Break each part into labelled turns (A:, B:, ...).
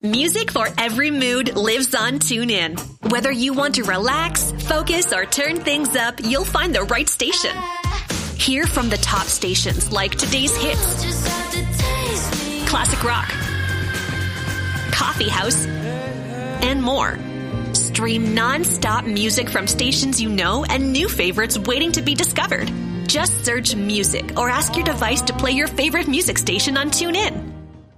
A: Music for every mood lives on TuneIn. Whether you want to relax, focus, or turn things up, you'll find the right station. Hear from the top stations like today's hits, classic rock, coffee house, and more. Stream non-stop music from stations you know and new favorites waiting to be discovered. Just search music or ask your device to play your favorite music station on TuneIn.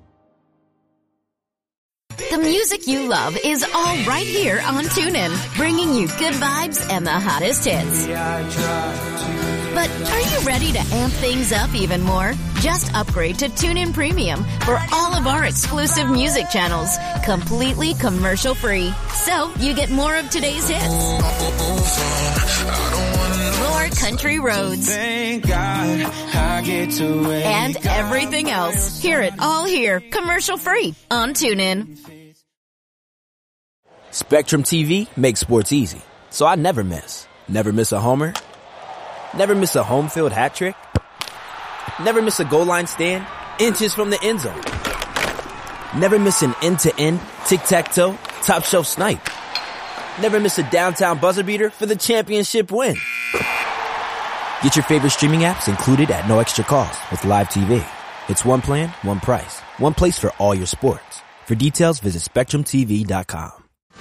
B: The music you love is all right here on TuneIn, bringing you good vibes and the hottest hits. But are you ready to amp things up even more? Just upgrade to TuneIn Premium for all of our exclusive music channels, completely commercial-free. So you get more of today's hits, more country roads, and everything else. Hear it all here, commercial-free on TuneIn.
C: Spectrum TV makes sports easy, so I never miss. Never miss a homer. Never miss a home field hat trick. Never miss a goal line stand, inches from the end zone. Never miss an end-to-end, tic-tac-toe, top-shelf snipe. Never miss a downtown buzzer beater for the championship win. Get your favorite streaming apps included at no extra cost with Live TV. It's one plan, one price, one place for all your sports. For details, visit SpectrumTV.com.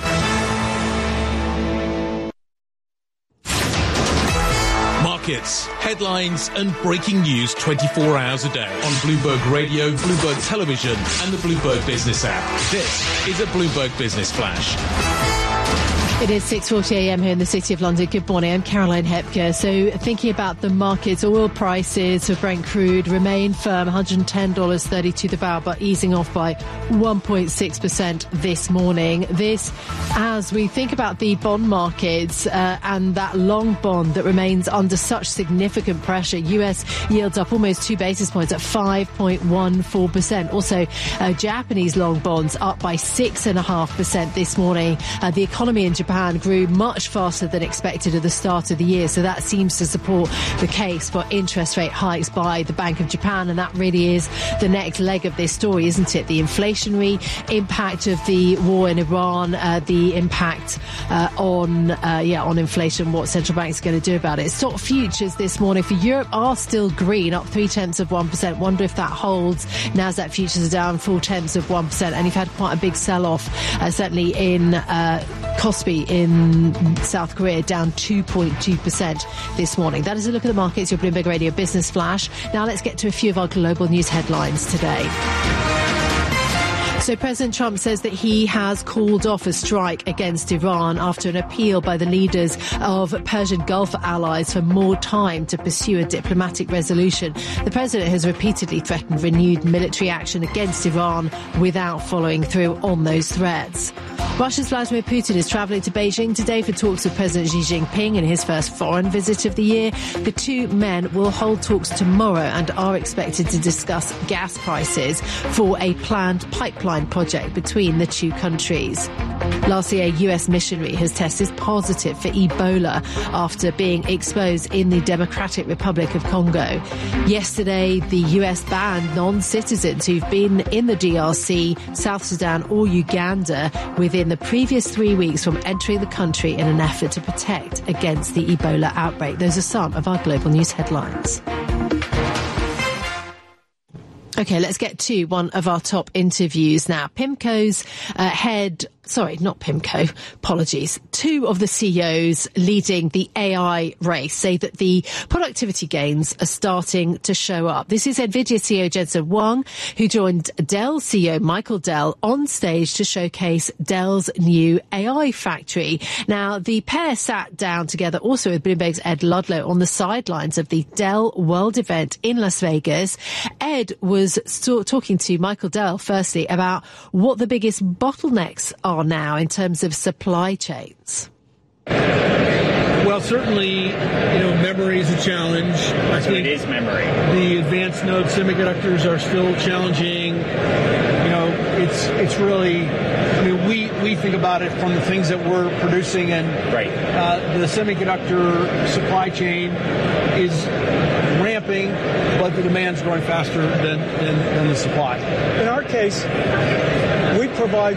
D: Markets, headlines and breaking news 24 hours a day on Bloomberg Radio, Bloomberg Television and the Bloomberg Business app. This is a Bloomberg Business Flash.
E: It is 6:40 a.m. here in the City of London. Good morning. I'm Caroline Hepker. So thinking about the markets, oil prices for Brent crude remain firm, $110.32 the barrel, but easing off by 1.6% this morning. This as we think about the bond markets and that long bond that remains under such significant pressure. US yields up almost 2 basis points at 5.14%. Also, Japanese long bonds up by 6.5% this morning. The economy in Japan grew much faster than expected at the start of the year, so that seems to support the case for interest rate hikes by the Bank of Japan, and that really is the next leg of this story, isn't it? The inflationary impact of the war in Iran, the impact on inflation, what central banks are going to do about it. Stock futures this morning for Europe are still green, up 0.3%. Wonder if that holds. Nasdaq futures are down 0.4%, and you've had quite a big sell-off, certainly in Kospi in South Korea, down 2.2% this morning. That is a look at the markets, your Bloomberg Radio Business Flash. Now let's get to a few of our global news headlines today. So President Trump says that he has called off a strike against Iran after an appeal by the leaders of Persian Gulf allies for more time to pursue a diplomatic resolution. The president has repeatedly threatened renewed military action against Iran without following through on those threats. Russia's Vladimir Putin is travelling to Beijing today for talks with President Xi Jinping in his first foreign visit of the year. The two men will hold talks tomorrow and are expected to discuss gas prices for a planned pipeline project between the two countries. Lastly, a US missionary has tested positive for Ebola after being exposed in the Democratic Republic of Congo. Yesterday, the US banned non-citizens who've been in the DRC, South Sudan or Uganda within the previous 3 weeks from entering the country in an effort to protect against the Ebola outbreak. Those are some of our global news headlines. Okay, let's get to one of our top interviews now. PIMCO's two of the CEOs leading the AI race say that the productivity gains are starting to show up. This is NVIDIA CEO Jensen Huang, who joined Dell CEO Michael Dell on stage to showcase Dell's new AI factory. Now, the pair sat down together also with Bloomberg's Ed Ludlow on the sidelines of the Dell World event in Las Vegas. Ed was talking to Michael Dell firstly about what the biggest bottlenecks are now in terms of supply chains.
F: Well, certainly, memory is a challenge. I think it is memory. The advanced node semiconductors are still challenging. It's really, we think about it from the things that we're producing, and the semiconductor supply chain is ramping, but the demand's growing faster than the supply. In our case, we provide